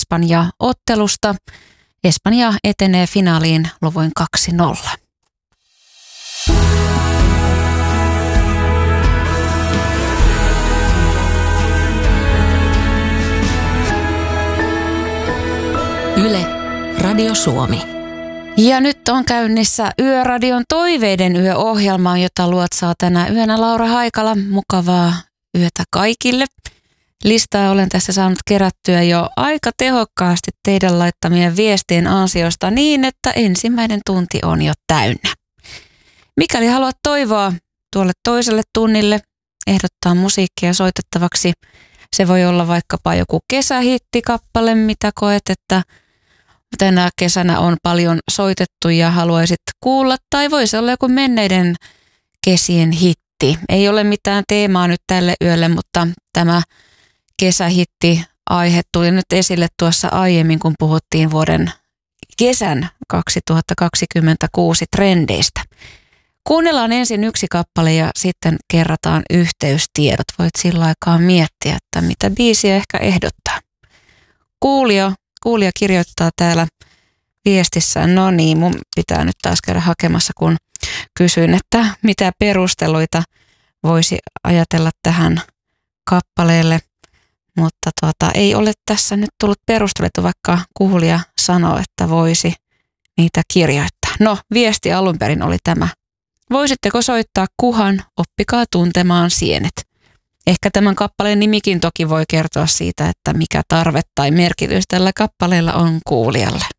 Espanja-ottelusta. Espanja etenee finaaliin luvuin 2-0. Yle, Radio Suomi. Ja nyt on käynnissä Yöradion toiveiden yöohjelma, jota luotsaa tänä yönä Laura Haikala. Mukavaa yötä kaikille. Listaa olen tässä saanut kerättyä jo aika tehokkaasti teidän laittamien viestien ansiosta niin, että ensimmäinen tunti on jo täynnä. Mikäli haluat toivoa tuolle toiselle tunnille, ehdottaa musiikkia soitettavaksi. Se voi olla vaikkapa joku kesähittikappale, mitä koet, että tänä kesänä on paljon soitettu ja haluaisit kuulla. Tai voisi olla joku menneiden kesien hitti. Ei ole mitään teemaa nyt tälle yölle, mutta tämä kesähitti-aihe tuli nyt esille tuossa aiemmin, kun puhuttiin kesän 2026 trendeistä. Kuunnellaan ensin yksi kappale ja sitten kerrataan yhteystiedot. Voit sillä aikaa miettiä, että mitä biisiä ehkä ehdottaa. Kuulija kirjoittaa täällä viestissä, no niin, mun pitää nyt taas käydä hakemassa, kun kysyin, että mitä perusteluita voisi ajatella tähän kappaleelle. Mutta ei ole tässä nyt tullut perusteluita, vaikka kuulija sanoo, että voisi niitä kirjoittaa. No, viesti alun perin oli tämä. Voisitteko soittaa Kuhan Oppikaa tuntemaan sienet? Ehkä tämän kappaleen nimikin toki voi kertoa siitä, että mikä tarve tai merkitys tällä kappaleella on kuulijalle.